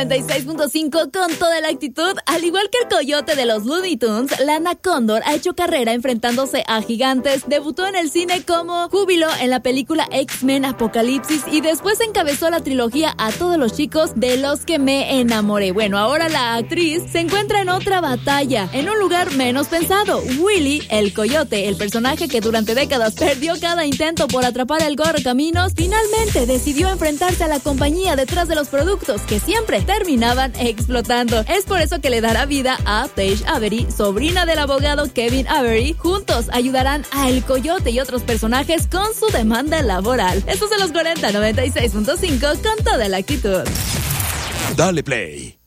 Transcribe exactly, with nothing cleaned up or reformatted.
noventa y seis punto cinco con toda la actitud. Al igual que el coyote de los Looney Tunes, Lana Condor ha hecho carrera enfrentándose a gigantes. Debutó en el cine como Júbilo en la película X-Men Apocalipsis y después encabezó la trilogía A todos los chicos de los que me enamoré. Bueno, ahora la actriz se encuentra en otra batalla, en un lugar menos pensado. Willy, el coyote, el personaje que durante décadas perdió cada intento por atrapar el correcaminos, finalmente decidió enfrentarse a la compañía detrás de los productos que siempre terminaban explotando. Es por eso que le dará vida a Paige Avery, sobrina del abogado Kevin Avery. Juntos ayudarán a El Coyote y otros personajes con su demanda laboral. Estos son los cuarenta noventa y seis punto cinco con toda la actitud. Dale play